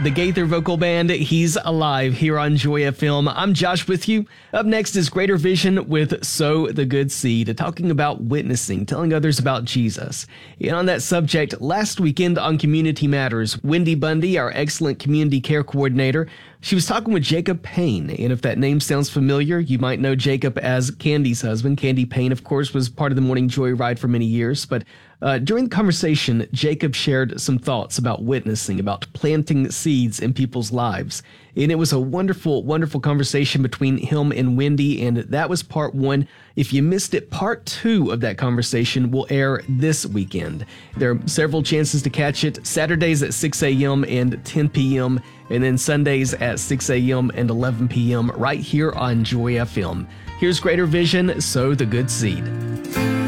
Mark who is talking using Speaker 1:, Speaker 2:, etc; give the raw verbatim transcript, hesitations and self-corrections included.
Speaker 1: the Gaither Vocal Band, He's Alive, here on Joy F M. I'm Josh with you. Up next is Greater Vision with Sow the Good Seed, talking about witnessing, telling others about Jesus. And on that subject, last weekend on Community Matters, Wendy Bundy, our excellent community care coordinator, she was talking with Jacob Payne, and if that name sounds familiar, you might know Jacob as Candy's husband. Candy Payne, of course, was part of the Morning Joy Ride for many years, but uh, during the conversation, Jacob shared some thoughts about witnessing, about planting seeds in people's lives, and it was a wonderful, wonderful conversation between him and Wendy, and that was part one. If you missed it, part two of that conversation will air this weekend. There are several chances to catch it, Saturdays at six a.m. and ten p.m., and then Sundays at six a.m. and eleven p.m. right here on Joy F M. Here's Greater Vision, Sow the Good Seed.